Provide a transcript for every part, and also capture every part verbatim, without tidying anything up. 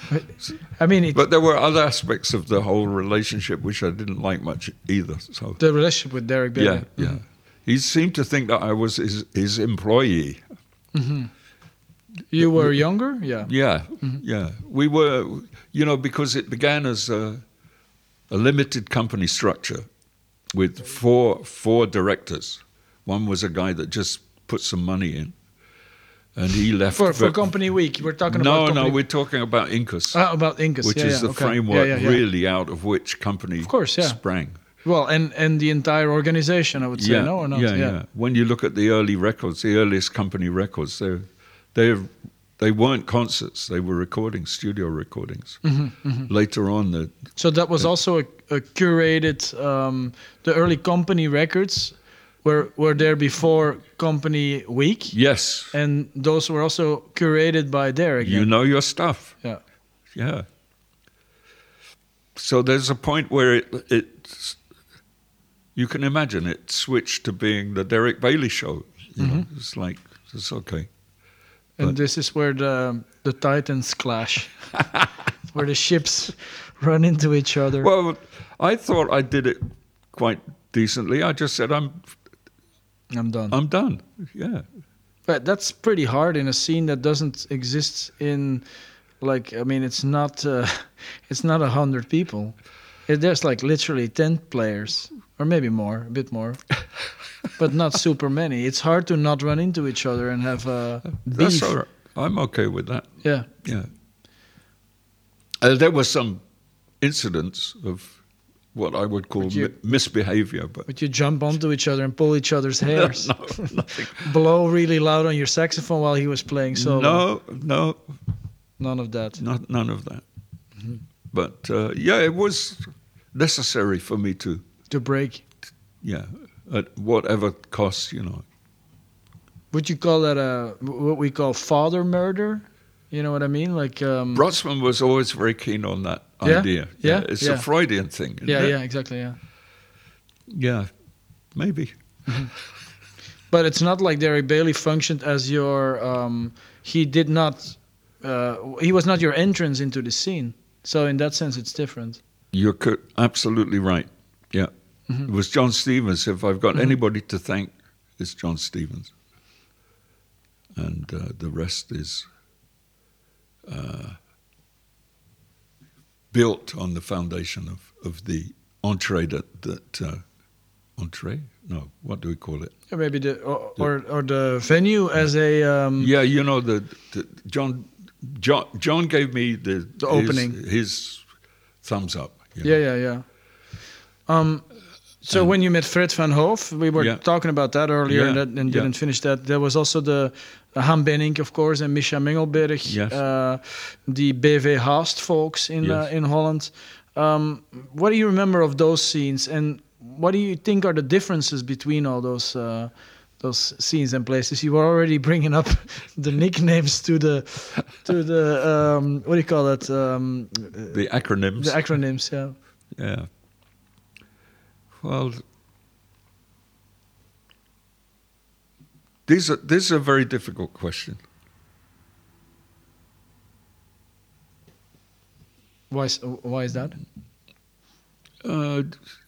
I mean, it, But there were other aspects of the whole relationship which I didn't like much either. So the relationship with Derek Bailey. yeah, yeah. Mhm. He seemed to think that I was his, his employee. You were younger, yeah. Yeah, yeah. We were, you know, because it began as a, a limited company structure with four four directors. One was a guy that just put some money in, and he left For for but- Company Week, we're talking No, about no, company... we're talking about Incus, Ah, about Incus, which yeah, is yeah, the okay. framework yeah, yeah, yeah. really out of which company Of course, yeah. sprang. Well, and and the entire organization, I would say, Yeah, no or not? yeah, yeah. When you look at the early records, the earliest company records, they they they weren't concerts; they were recordings, studio recordings. Later on, the So that was also a, a curated. Um, the early company records were were there before Company Week, yes, and those were also curated by Derek. you then. know your stuff. Yeah. Yeah. So there's a point where it it you can imagine it switched to being the Derek Bailey show. You know, it's like it's okay. And But- this is where the the titans clash, where the ships run into each other. Well, I thought I did it quite decently. I just said I'm I'm done. I'm done. Yeah. But that's pretty hard in a scene that doesn't exist in, like, I mean, it's not, uh, it's not a hundred people. It, there's like literally ten players, or maybe more, a bit more, but not super many. It's hard to not run into each other and have a beef. That's all right. I'm okay with that. Yeah. Yeah. Uh, there were some incidents of what I would call Would you- mi- misbehavior, but But you jump onto each other and pull each other's hairs. no, nothing. Blow really loud on your saxophone while he was playing solo. No, no, None of that. not none of that. But uh, yeah, it was necessary for me to, To break. yeah, at whatever cost, you know. Would you call that a what we call father murder? You know what I mean? Like um, Brodsman was always very keen on that Yeah? idea. Yeah? It's Yeah. a Freudian thing. isn't yeah, it? yeah, exactly, yeah. Yeah, maybe. But it's not like Derek Bailey functioned as your. Um, he did not. Uh, he was not your entrance into the scene. So in that sense, it's different. You're co- absolutely right. Yeah. It was John Stevens. If I've got anybody to thank, it's John Stevens. And uh, the rest is uh, built on the foundation of, of the entree that, that uh, entree? No, what do we call it? Or maybe the or or, or the venue as a. Um, Yeah, you know, the, the John, John John gave me the, The his- opening. his, thumbs up. you know. Yeah, yeah, yeah. Um, so when you met Fred van Hoof, we were Yeah. talking about that earlier Yeah, and, that, and yeah. didn't finish that. There was also the uh, Han Benink, of course, and Misha Mengelberg, Yes. uh, the B V Haast folks in Yes. uh, in Holland. Um, what do you remember of those scenes, and what do you think are the differences between all those uh, those scenes and places? You were already bringing up the nicknames to the to the um, what do you call that? Um, The acronyms. the acronyms, yeah. Yeah. Well, these are, this is a very difficult question. Why is, why is that? Uh,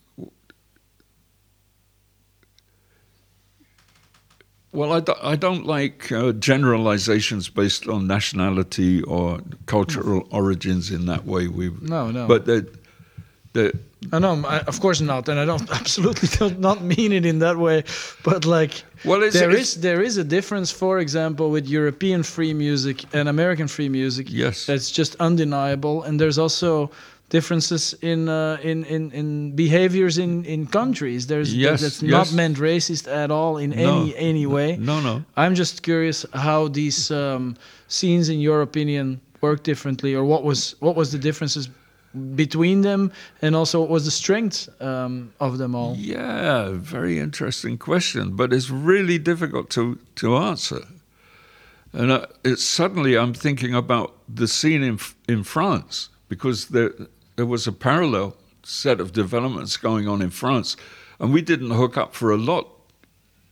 well, I, do, I don't like uh, generalizations based on nationality or cultural origins in that way. We No, no. But the, the, I know, I, of course not, and I don't absolutely don't not mean it in that way. But like, Well, it's- there it's- is there is a difference, for example, with European free music and American free music. Yes. That's just undeniable, and there's also differences in uh, in, in in behaviors in in countries. There's Yes, that's yes. not meant racist at all in No, any any way. no, no. I'm just curious how these um, scenes, in your opinion, work differently, or what was what was the differences between them, and also what was the strength um, of them all? Yeah, very interesting question, but it's really difficult to, to answer. And uh, it's suddenly I'm thinking about the scene in in France, because there there was a parallel set of developments going on in France, and we didn't hook up for a lot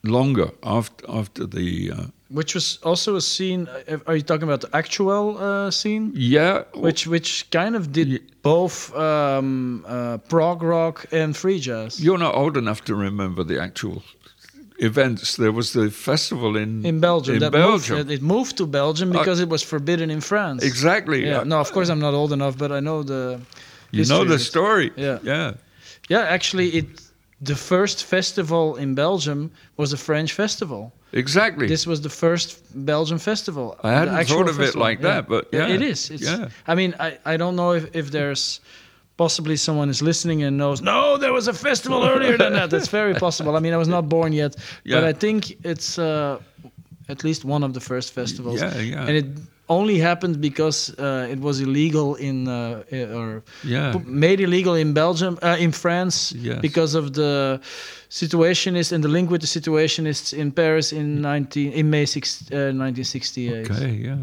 longer after after the. Uh, Which was also a scene. uh, Are you talking about the actual uh, scene? yeah, Which which kind of did Ye- both um, uh, prog rock and free jazz. you're not old enough to remember the actual events. There was the festival in In Belgium, In that Belgium, Moved, it moved to Belgium because it was forbidden in France. exactly. Yeah. Uh, No, of course I'm not old enough, but I know the. you know history the of it. story. Yeah. yeah. Yeah, actually, it the first festival in Belgium was a French festival. Exactly. This was the first Belgian festival. I hadn't the actual thought of it festival. like Yeah. that, but Yeah, yeah. it is. It's, Yeah. I mean, I, I don't know if, if there's possibly someone is listening and knows, no, there was a festival earlier than that. That's very possible. I mean, I was not born yet, Yeah. but I think it's uh, at least one of the first festivals. Yeah, yeah. And it only happened because uh, it was illegal in, uh, i- or Yeah. p- made illegal in Belgium, uh, in France, Yes. because of the situationists and the link with the situationists in Paris in nineteen in May six, uh, nineteen sixty-eight. Okay, yeah.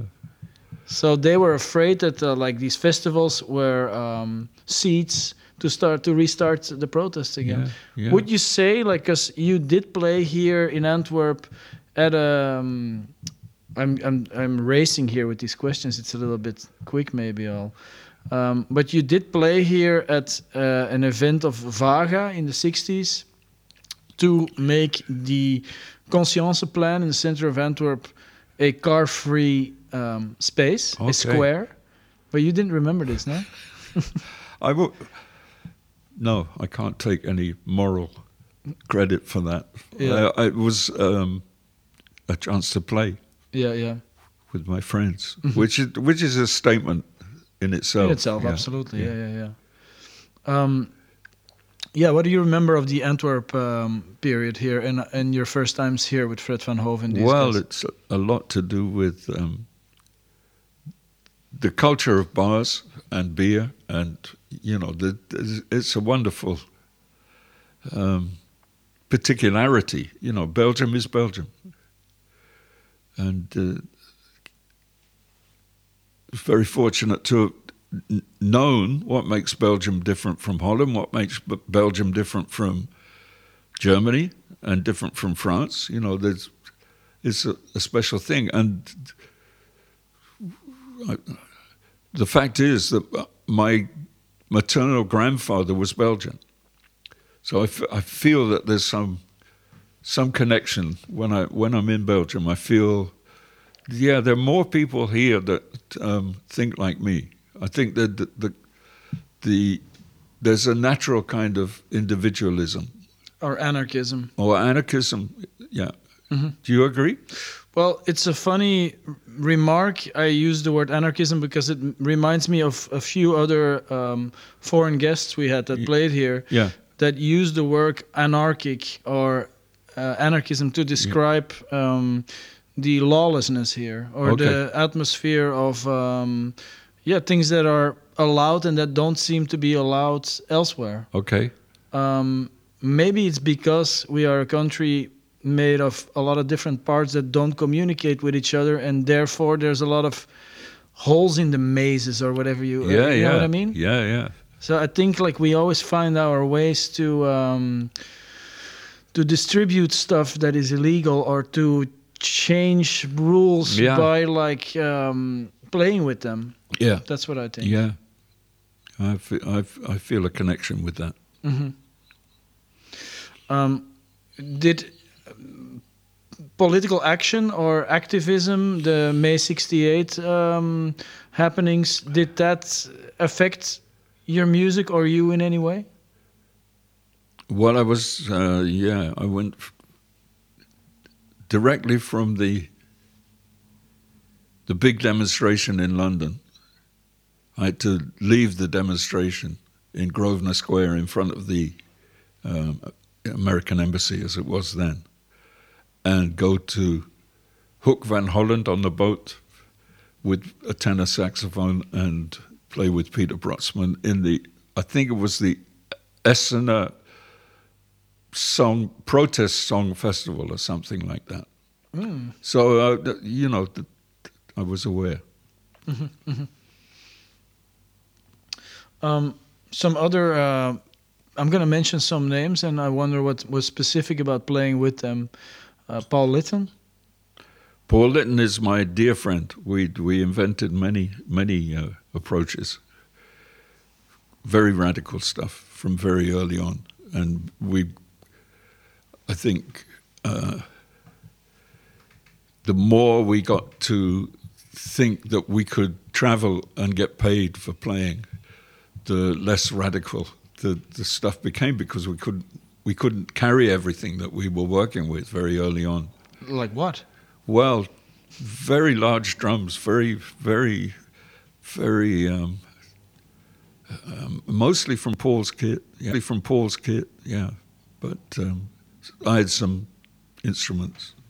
So they were afraid that uh, like these festivals were um, seeds to start to restart the protests again. Yeah, yeah. Would you say, like, because you did play here in Antwerp at a um, I'm I'm I'm racing here with these questions. It's a little bit quick, maybe all. Um, but you did play here at uh, an event of Vaga in the sixties to make the Conscience Plan in the center of Antwerp a car-free um, space, Okay. a square. But you didn't remember this, no? I will. No, I can't take any moral credit for that. Yeah. Uh, it was um, a chance to play Yeah, yeah. with my friends, which is which is a statement in itself. In itself, Yeah. absolutely. Yeah, yeah, yeah. Um, yeah, what do you remember of the Antwerp um, period here and and your first times here with Fred van Hove and these Well, guys? it's a, a lot to do with um, the culture of bars and beer, and you know, the, it's a wonderful um, particularity. You know, Belgium is Belgium, and uh, very fortunate to have n- known what makes Belgium different from Holland, what makes B- Belgium different from Germany, and different from France. You know, there's it's a, a special thing, and I, the fact is that my maternal grandfather was Belgian, so I, f- I feel that there's some some connection when I when I'm in Belgium. I feel, yeah, there are more people here that um, think like me. I think that the, the the there's a natural kind of individualism Or anarchism. or anarchism. Yeah, do you agree? Well, it's a funny r- remark. I use the word anarchism because it m- reminds me of a few other um, foreign guests we had that Y- played here Yeah, that use the word anarchic or uh, anarchism to describe um, the lawlessness here or Okay. the atmosphere of um, yeah things that are allowed and that don't seem to be allowed elsewhere. okay. Um, maybe it's because we are a country made of a lot of different parts that don't communicate with each other, and therefore there's a lot of holes in the mazes or whatever you, Yeah, you yeah. know what I mean? Yeah, yeah. So I think like we always find our ways to um, to distribute stuff that is illegal or to change rules Yeah. by like um, playing with them. Yeah, That's what I think. yeah. I feel, I, f- I feel a connection with that. Um, did um, political action or activism, the May sixty-eight um, happenings, did that affect your music or you in any way? Well, I was, uh, yeah, I went f- directly from the the big demonstration in London. I had to leave the demonstration in Grosvenor Square in front of the um, American embassy, as it was then, and go to Hoek van Holland on the boat with a tenor saxophone and play with Peter Brotsman in the, I think it was the Essener song protest song festival or something like that. So uh, th- you know, th- I was aware. Um, some other, uh, I'm going to mention some names, and I wonder what was specific about playing with them. Uh, Paul Litton. Paul Litton is my dear friend. We we invented many many uh, approaches, very radical stuff from very early on, and we, I think, uh, the more we got to think that we could travel and get paid for playing, the less radical the, the stuff became, because we couldn't we couldn't carry everything that we were working with very early on. Like what? Well, very large drums, very, very, very, um, um, mostly from Paul's kit, yeah, from Paul's kit, yeah. But um, I had some instruments.